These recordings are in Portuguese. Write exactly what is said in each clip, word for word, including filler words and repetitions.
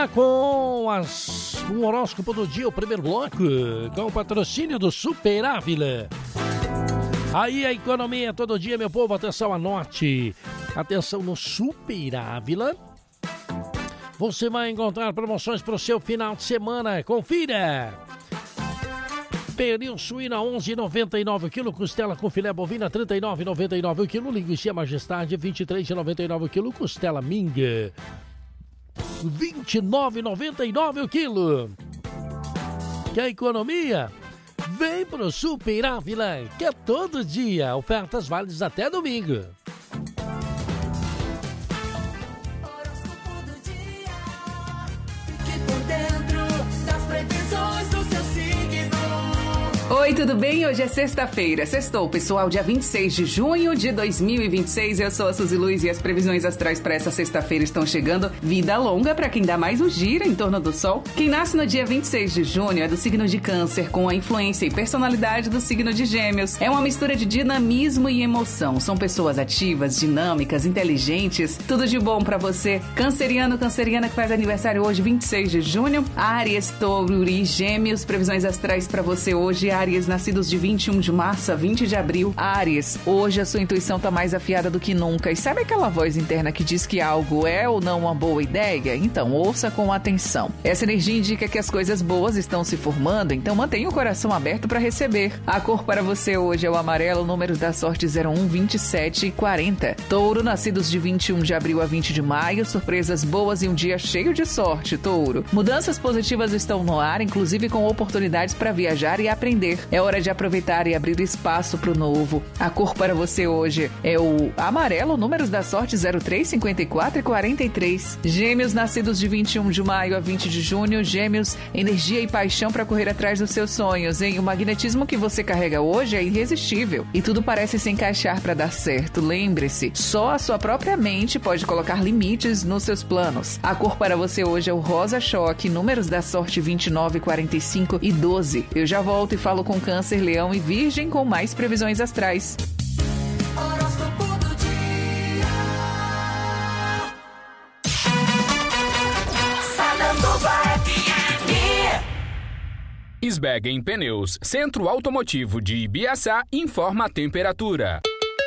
lá com as, um horóscopo do dia, o primeiro bloco, com o patrocínio do Super Ávila. Aí a economia todo dia, meu povo, atenção, anote. Atenção no Super Ávila. Você vai encontrar promoções para o seu final de semana. Confira! Pernil suína onze reais e noventa e nove centavos o quilo, costela com filé bovina trinta e nove reais e noventa e nove centavos o quilo, linguiça majestade vinte e três reais e noventa e nove centavos o quilo, costela minga vinte e nove reais e noventa e nove centavos o quilo. Que a economia vem pro Super Ávila, que é todo dia, ofertas válidas até domingo. Oi, tudo bem? Hoje é sexta-feira. Sextou, pessoal, dia vinte e seis de junho de dois mil e vinte e seis. Eu sou a Suzy Luiz e as previsões astrais para essa sexta-feira estão chegando. Vida longa para quem dá mais um giro em torno do Sol. Quem nasce no dia vinte e seis de junho é do signo de Câncer, com a influência e personalidade do signo de Gêmeos. É uma mistura de dinamismo e emoção. São pessoas ativas, dinâmicas, inteligentes. Tudo de bom para você. Canceriano, canceriana que faz aniversário hoje, vinte e seis de junho. Áries, Touro e Gêmeos. Previsões astrais para você hoje. Áries, nascidos de vinte e um de março a vinte de abril. Áries, hoje a sua intuição tá mais afiada do que nunca. E sabe aquela voz interna que diz que algo é ou não uma boa ideia? Então, ouça com atenção. Essa energia indica que as coisas boas estão se formando, então mantenha o coração aberto para receber. A cor para você hoje é o amarelo, números da sorte zero um, vinte e sete e quarenta. Touro, nascidos de vinte e um de abril a vinte de maio, surpresas boas e um dia cheio de sorte, Touro. Mudanças positivas estão no ar, inclusive com oportunidades para viajar e aprender. É hora de aproveitar e abrir espaço para o novo. A cor para você hoje é o amarelo, números da sorte zero três, cinquenta e quatro e quarenta e três. Gêmeos, nascidos de vinte e um de maio a vinte de junho. Gêmeos, energia e paixão para correr atrás dos seus sonhos, hein? O magnetismo que você carrega hoje é irresistível e tudo parece se encaixar para dar certo. Lembre-se, só a sua própria mente pode colocar limites nos seus planos. A cor para você hoje é o rosa choque, números da sorte vinte e nove, quarenta e cinco e doze. Eu já volto e falo com Câncer, Leão e Virgem com mais previsões astrais. Horóscopo do dia. Sananduva F M. Sbeggen Pneus, Centro Automotivo de Ibiaçá, informa a temperatura.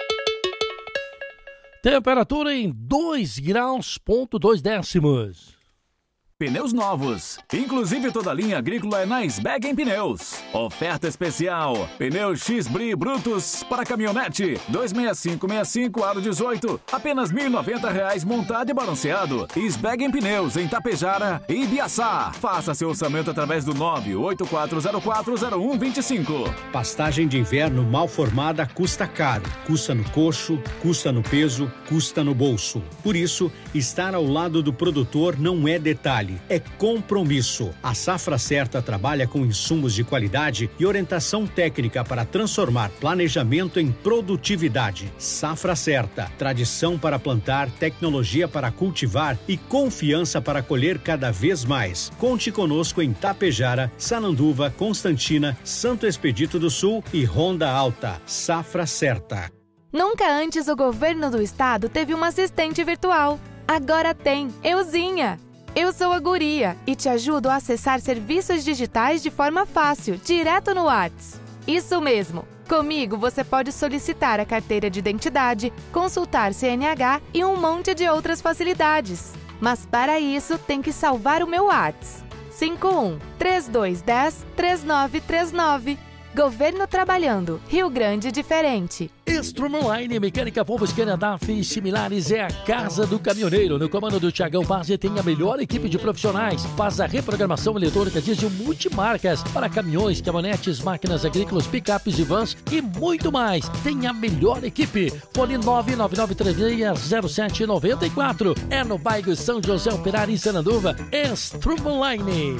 Temperatura em dois graus, ponto dois décimos. Pneus novos, inclusive toda a linha agrícola é na Sbeggen Pneus. Oferta especial, pneus X-Bri Brutus para caminhonete, dois seis cinco seis cinco aro dezoito, apenas mil e noventa reais montado e balanceado. Sbeggen Pneus em Tapejara e Ibiaçá. Faça seu orçamento através do nove oito quatro zero quatro zero um dois cinco. Pastagem de inverno mal formada custa caro. Custa no coxo, custa no peso, custa no bolso. Por isso, estar ao lado do produtor não é detalhe. É compromisso. A Safra Certa trabalha com insumos de qualidade e orientação técnica para transformar planejamento em produtividade. Safra Certa, tradição para plantar, tecnologia para cultivar e confiança para colher cada vez mais. Conte conosco em Tapejara, Sananduva, Constantina, Santo Expedito do Sul e Ronda Alta. Safra Certa. Nunca antes o governo do estado teve uma assistente virtual. Agora tem, Euzinha. Eu sou a Guria e te ajudo a acessar serviços digitais de forma fácil, direto no WhatsApp. Isso mesmo! Comigo você pode solicitar a carteira de identidade, consultar C N H e um monte de outras facilidades. Mas para isso tem que salvar o meu WhatsApp. cinco um, três dois um zero, três nove três nove. Governo trabalhando. Rio Grande diferente. Strumline, mecânica Volvo, Scania, D A F e similares é a casa do caminhoneiro. No comando do Thiagão Base tem a melhor equipe de profissionais. Faz a reprogramação eletrônica diesel multimarcas para caminhões, caminhonetes, máquinas agrícolas, picapes e vans e muito mais. Tem a melhor equipe. Fone nove nove nove três seis zero sete nove quatro. É no bairro São José Operário em Sananduva. Strumline.